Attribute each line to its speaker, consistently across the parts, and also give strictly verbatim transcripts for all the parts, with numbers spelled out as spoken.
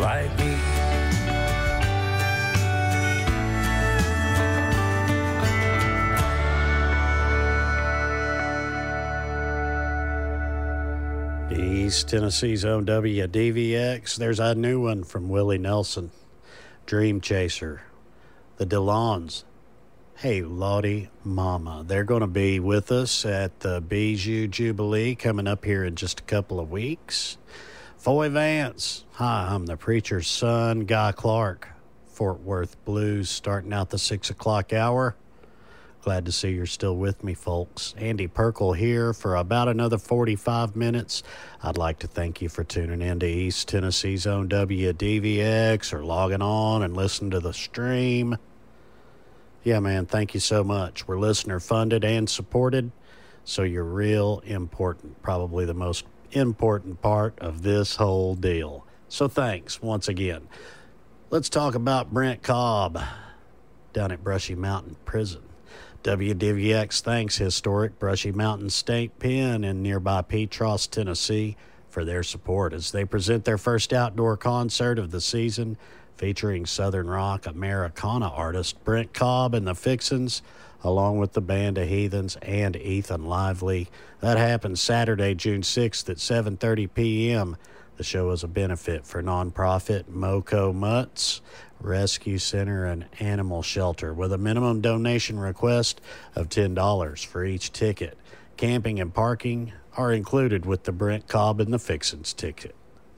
Speaker 1: like me.
Speaker 2: East Tennessee's own W D V X. There's a new one from Willie Nelson. Dream Chaser. The DeLons. Hey, Lottie Mama. They're going to be with us at the Bijou Jubilee coming up here in just a couple of weeks. Foy Vance. Hi, I'm the preacher's son, Guy Clark. Fort Worth Blues starting out the six o'clock hour. Glad to see you're still with me, folks. Andy Perkle here for about another forty-five minutes. I'd like to thank you for tuning in to East Tennessee's own W D V X or logging on and listening to the stream. Yeah, man, thank you so much. We're listener-funded and supported, so you're real important, probably the most important part of this whole deal. So thanks once again. Let's talk about Brent Cobb down at Brushy Mountain Prison. W D V X thanks historic Brushy Mountain State Pen in nearby Petros, Tennessee, for their support as they present their first outdoor concert of the season featuring Southern Rock Americana artist Brent Cobb and the Fixins, along with the Band of Heathens and Ethan Lively. That happens Saturday, June sixth at seven thirty p.m. The show is a benefit for nonprofit Moco Mutts Rescue Center and Animal Shelter with a minimum donation request of ten dollars for each ticket. Camping and parking are included with the Brent Cobb and the Fixins ticket.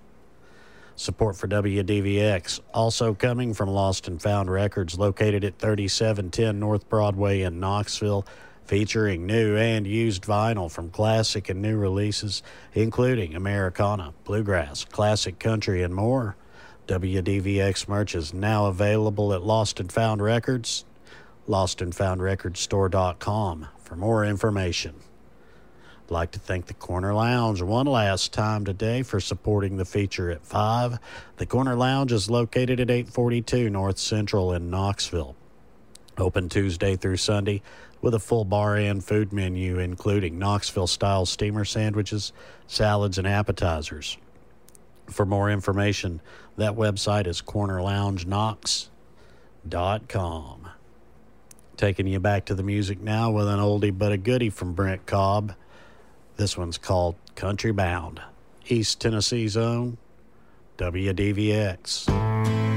Speaker 2: Support for W D V X also coming from Lost and Found Records located at thirty-seven ten North Broadway in Knoxville, featuring new and used vinyl from classic and new releases, including Americana, Bluegrass, Classic Country, and more. W D V X merch is now available at Lost and Found Records, lost and found records store dot com for more information. I'd like to thank the Corner Lounge one last time today for supporting the feature at five. The Corner Lounge is located at eight forty-two North Central in Knoxville. Open Tuesday through Sunday with a full bar and food menu, including Knoxville-style steamer sandwiches, salads, and appetizers. For more information, that website is corner lounge knox dot com. Taking you back to the music now with an oldie but a goodie from Brent Cobb. This one's called Country Bound. East Tennessee's own W D V X.